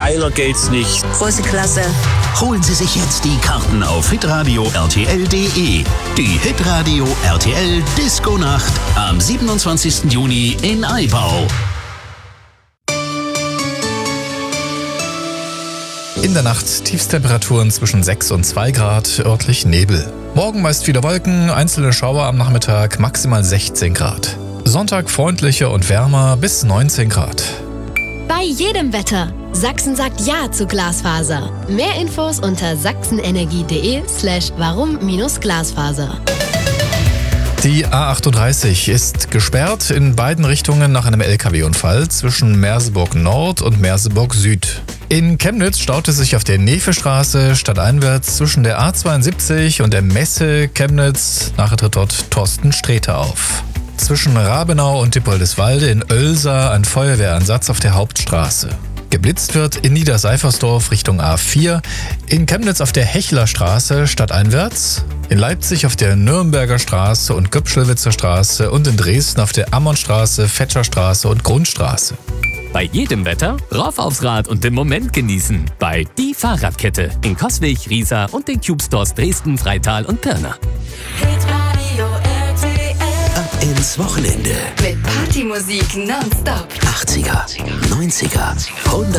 Geiler geht's nicht. Große Klasse. Holen Sie sich jetzt die Karten auf hitradio rtl.de. Die Hitradio RTL Disco-Nacht am 27. Juni in Aibau. In der Nacht Tiefstemperaturen zwischen 6 und 2 Grad, örtlich Nebel. Morgen meist wieder Wolken, einzelne Schauer am Nachmittag, maximal 16 Grad. Sonntag freundlicher und wärmer bis 19 Grad. Bei jedem Wetter. Sachsen sagt Ja zu Glasfaser. Mehr Infos unter sachsenenergie.de/warum-Glasfaser. Die A38 ist gesperrt in beiden Richtungen nach einem LKW-Unfall zwischen Merseburg Nord und Merseburg Süd. In Chemnitz staute sich auf der Neefestraße stadteinwärts zwischen der A72 und der Messe Chemnitz. Nachher tritt dort Thorsten Sträter auf. Zwischen Rabenau und Dippoldiswalde in Oelsa ein Feuerwehreinsatz auf der Hauptstraße. Geblitzt wird in Niederseifersdorf Richtung A4, in Chemnitz auf der Hechlerstraße stadteinwärts, in Leipzig auf der Nürnberger Straße und Göpschelwitzer Straße und in Dresden auf der Ammonstraße, Fetscherstraße und Grundstraße. Bei jedem Wetter rauf aufs Rad und den Moment genießen. Bei Die Fahrradkette in Coswig, Riesa und den Cube Stores Dresden, Freital und Pirna. Hitradio RTL. Ab ins Wochenende. Mit Partymusik nonstop. 80er, 90er, 100